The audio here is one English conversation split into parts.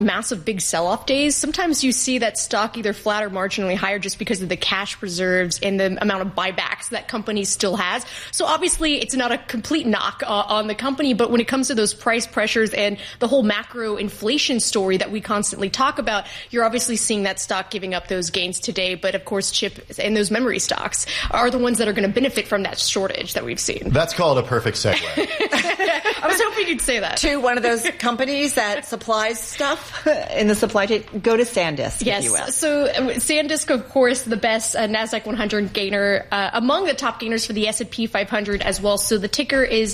massive big sell-off days, sometimes you see that stock either flat or marginally higher just because of the cash reserves and the amount of buybacks that company still has. So obviously it's not a complete knock on the company, but when it comes to those price pressures and the whole macro inflation story that we constantly talk about, you're obviously seeing that stock giving up those gains today. But of course, chip and those memory stocks are the ones that are going to benefit from that shortage that we've seen. That's called a perfect segue. I was hoping you'd say that. To one of those companies that supplies stuff in the supply chain. Go to SanDisk. Yes. If you will. So SanDisk, of course, the best NASDAQ 100 gainer, among the top gainers for the S&P 500 as well. So the ticker is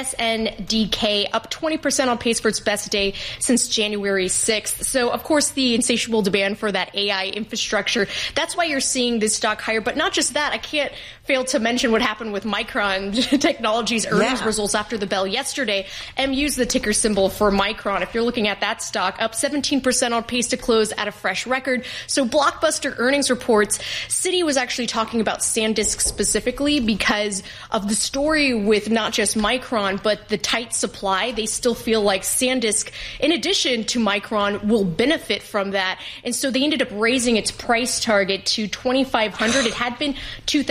SNDK, up 20% on pace for its best day since January 6th. So, of course, the insatiable demand for that AI infrastructure, that's why you're seeing this stock higher. But not just that, I can't fail to mention what happened with Micron Technology's earnings results after the bell yesterday. MU's the ticker symbol for Micron. If you're looking at that stock, up 17% on pace to close at a fresh record. So blockbuster earnings reports. Citi was actually talking about SanDisk specifically because of the story with not just Micron, but the tight supply. They still feel like SanDisk, in addition to Micron, will benefit from that. And so they ended up raising its price target to $2,500. It had been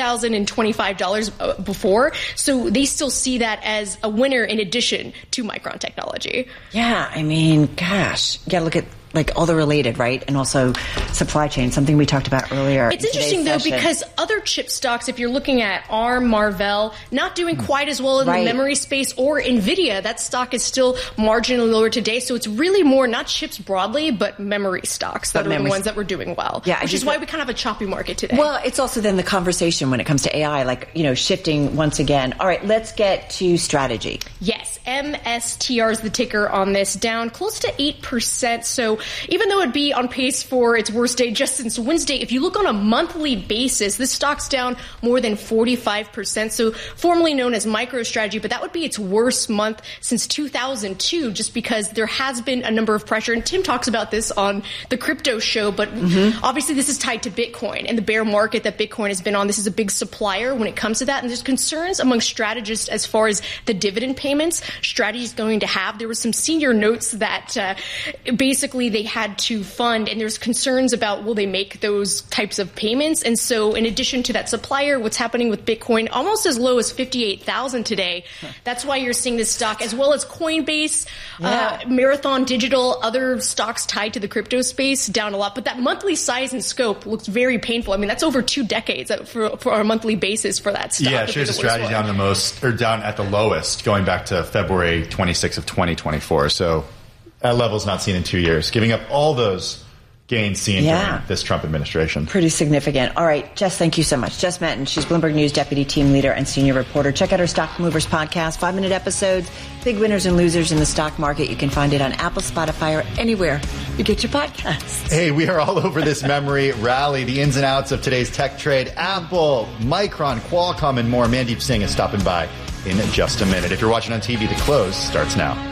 $2,025 before. So they still see that as a winner in addition to Micron Technology. Yeah, I mean, gosh. Yeah, look at like all the related, right? And also supply chain, something we talked about earlier. It's interesting, though, because other chip stocks, if you're looking at ARM, Marvell, not doing quite as well in the memory space, or NVIDIA, that stock is still marginally lower today. So it's really more not chips broadly, but memory stocks that are the ones that were doing well, which is why we kind of have a choppy market today. Well, it's also then the conversation when it comes to AI, like, you know, shifting once again. All right, let's get to strategy. Yes, MSTR is the ticker on this, down close to 8%. So even though it'd be on pace for its worst day just since Wednesday, if you look on a monthly basis, this stock's down more than 45%. So formerly known as MicroStrategy, but that would be its worst month since 2002, just because there has been a number of pressure. And Tim talks about this on the crypto show, but obviously this is tied to Bitcoin and the bear market that Bitcoin has been on. This is a big supplier when it comes to that. And there's concerns among strategists as far as the dividend payments Strategy is going to have. There were some senior notes that basically they had to fund, and there's concerns about will they make those types of payments. And so in addition to that supplier, what's happening with Bitcoin, almost as low as 58,000 today. That's why you're seeing this stock, as well as Coinbase, Marathon Digital, other stocks tied to the crypto space, down a lot. But that monthly size and scope looks very painful. I mean, that's over 2 decades for our monthly basis for that stock. Yeah, shares of Strategy down down at the lowest, going back to February 26th of 2024. So that level's not seen in 2 years, giving up all those gains seen during this Trump administration. Pretty significant. All right, Jess, thank you so much. Jess Menton, she's Bloomberg News Deputy Team Leader and Senior Reporter. Check out her Stock Movers podcast, 5-minute episodes, big winners and losers in the stock market. You can find it on Apple, Spotify, or anywhere you get your podcasts. Hey, we are all over this memory rally, the ins and outs of today's tech trade. Apple, Micron, Qualcomm, and more. Mandeep Singh is stopping by in just a minute. If you're watching on TV, the close starts now.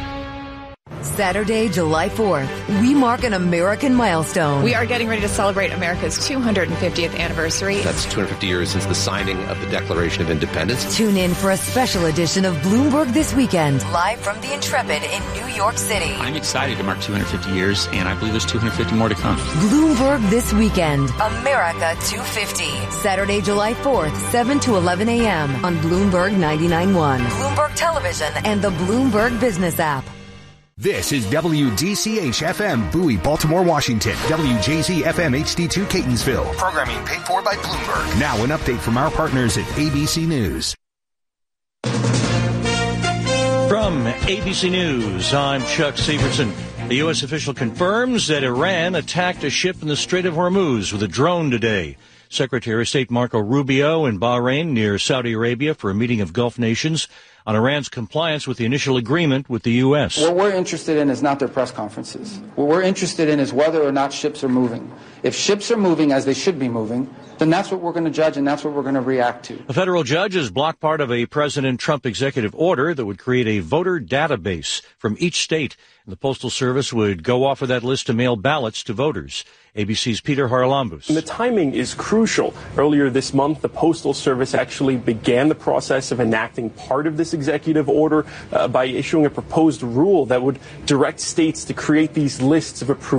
Saturday, July 4th, we mark an American milestone. We are getting ready to celebrate America's 250th anniversary. That's 250 years since the signing of the Declaration of Independence. Tune in for a special edition of Bloomberg This Weekend, live from the Intrepid in New York City. I'm excited to mark 250 years, and I believe there's 250 more to come. Bloomberg This Weekend, America 250. Saturday, July 4th, 7 to 11 a.m. on Bloomberg 99.1, Bloomberg Television, and the Bloomberg Business app. This is WDCH-FM, Bowie, Baltimore, Washington. WJZ-FM HD2, Catonsville. Programming paid for by Bloomberg. Now an update from our partners at ABC News. From ABC News, I'm Chuck Severson. The U.S. official confirms that Iran attacked a ship in the Strait of Hormuz with a drone today. Secretary of State Marco Rubio in Bahrain near Saudi Arabia for a meeting of Gulf nations on Iran's compliance with the initial agreement with the U.S. What we're interested in is not their press conferences. What we're interested in is whether or not ships are moving. If ships are moving as they should be moving, then that's what we're going to judge and that's what we're going to react to. A federal judge has blocked part of a President Trump executive order that would create a voter database from each state. The Postal Service would go off of that list to mail ballots to voters. ABC's Peter Haralambous. And the timing is crucial. Earlier this month, the Postal Service actually began the process of enacting part of this executive order by issuing a proposed rule that would direct states to create these lists of approved